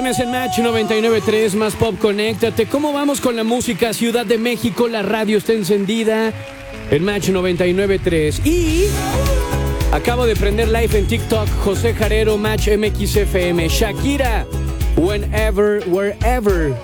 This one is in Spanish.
viernes en Match 99.3, más pop, conéctate. ¿Cómo vamos con la música? Ciudad de México, la radio está encendida en Match 99.3. Y acabo de prender live en TikTok, José Jarero, Match MXFM. Shakira, Whenever, Wherever.